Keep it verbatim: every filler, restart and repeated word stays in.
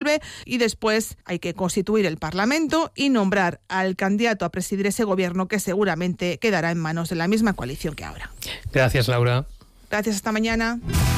resuelve y después hay que constituir el Parlamento y nombrar al candidato a presidir ese gobierno que seguramente quedará en manos de la misma coalición que ahora. Gracias, Laura. Gracias, hasta mañana.